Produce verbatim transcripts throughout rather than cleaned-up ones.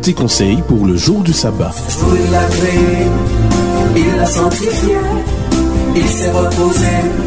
Petit conseil pour le jour du sabbat. Il l'a créé, il l'a sanctifié, il s'est reposé,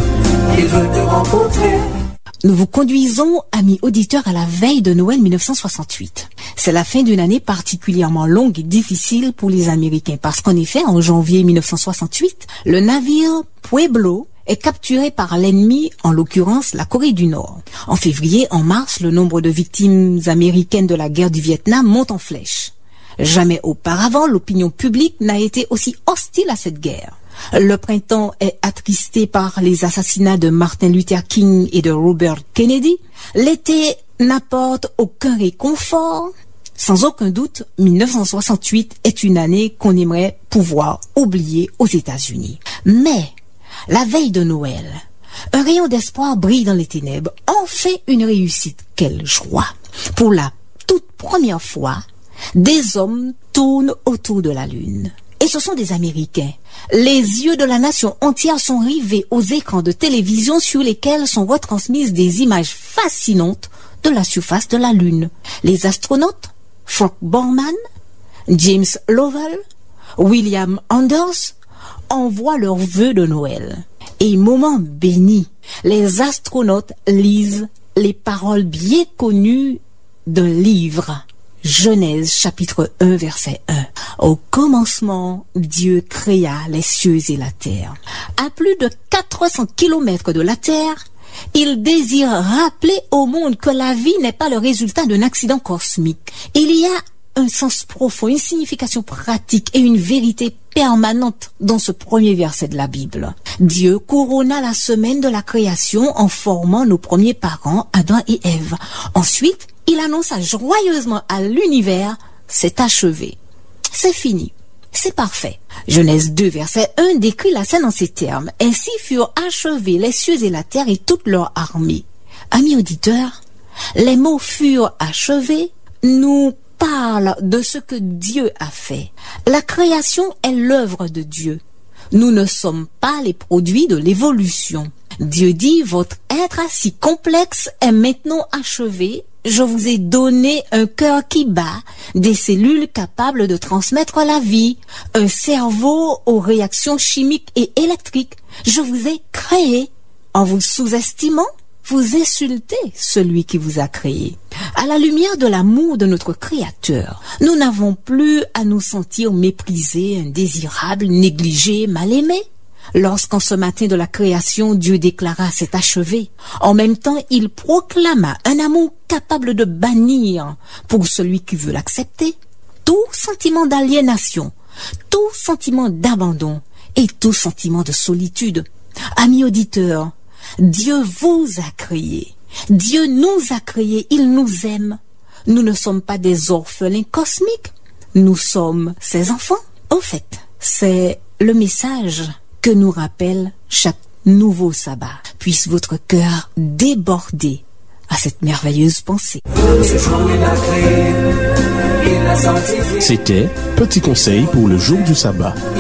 il veut te rencontrer. Nous vous conduisons, amis auditeurs, à la veille de Noël mille neuf cent soixante-huit. C'est la fin d'une année particulièrement longue et difficile pour les Américains parce qu'en effet, en janvier mille neuf cent soixante-huit, le navire Pueblo est capturé par l'ennemi, en l'occurrence la Corée du Nord. En février, en mars, le nombre de victimes américaines de la guerre du Vietnam monte en flèche. Jamais auparavant, l'opinion publique n'a été aussi hostile à cette guerre. Le printemps est attristé par les assassinats de Martin Luther King et de Robert Kennedy. L'été n'apporte aucun réconfort. Sans aucun doute, mille neuf cent soixante-huit est une année qu'on aimerait pouvoir oublier aux États-Unis. Mais la veille de Noël, un rayon d'espoir brille dans les ténèbres. Enfin une réussite. Quelle joie! Pour la toute première fois, des hommes tournent autour de la Lune. Et ce sont des Américains. Les yeux de la nation entière sont rivés aux écrans de télévision sur lesquels sont retransmises des images fascinantes de la surface de la Lune. Les astronautes, Frank Borman, James Lovell, William Anders, envoient leurs vœux de Noël. Et moment béni, les astronautes lisent les paroles bien connues d'un livre. Genèse chapitre un verset un. Au commencement, Dieu créa les cieux et la terre. À plus de quatre cents kilomètres de la Terre, il désire rappeler au monde que la vie n'est pas le résultat d'un accident cosmique. Il y a un sens profond, une signification pratique et une vérité permanente dans ce premier verset de la Bible. Dieu couronna la semaine de la création en formant nos premiers parents, Adam et Ève. Ensuite, il annonça joyeusement à l'univers, c'est achevé, c'est fini, c'est parfait. Genèse deux, verset un décrit la scène en ces termes. Ainsi furent achevés les cieux et la terre et toute leur armée. Amis auditeurs, les mots furent achevés nous parlent de ce que Dieu a fait. La création est l'œuvre de Dieu. Nous ne sommes pas les produits de l'évolution. Dieu dit, votre être si complexe est maintenant achevé. Je vous ai donné un cœur qui bat, des cellules capables de transmettre la vie, un cerveau aux réactions chimiques et électriques. Je vous ai créé. En vous sous-estimant, vous insultez celui qui vous a créé. À la lumière de l'amour de notre Créateur, nous n'avons plus à nous sentir méprisés, indésirables, négligés, mal aimés. Lorsqu'en ce matin de la création, Dieu déclara c'est achevé, en même temps il proclama un amour capable de bannir, pour celui qui veut l'accepter, tout sentiment d'aliénation, tout sentiment d'abandon et tout sentiment de solitude. Amis auditeurs, Dieu vous a créé, Dieu nous a créés, il nous aime. Nous ne sommes pas des orphelins cosmiques, nous sommes ses enfants. Au fait, c'est le message que nous rappelle chaque nouveau sabbat. Puisse votre cœur déborder à cette merveilleuse pensée. C'était Petit conseil pour le jour du sabbat.